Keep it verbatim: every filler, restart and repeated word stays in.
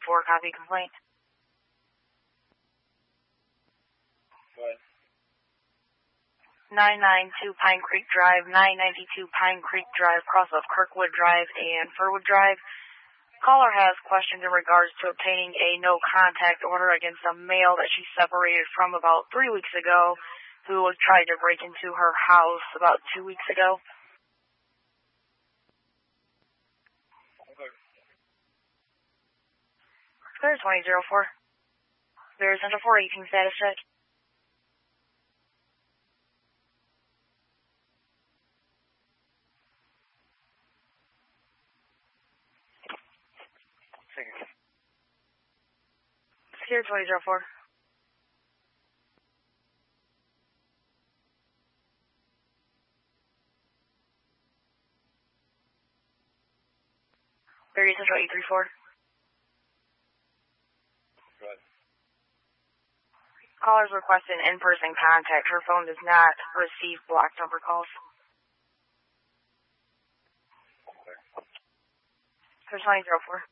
for copy complaint. Go ahead. nine ninety-two Pine Creek Drive, nine ninety-two Pine Creek Drive, cross of Kirkwood Drive and Furwood Drive. Caller has questions in regards to obtaining a no-contact order against a male that she separated from about three weeks ago who tried to break into her house about two weeks ago. Clear twenty oh four. Clear Central four eighteen status check. Secure twenty oh four. Clear Central eight three four. Go ahead. Caller's requesting in-person contact. Her phone does not receive blocked number calls. Clear. Clear twenty oh four.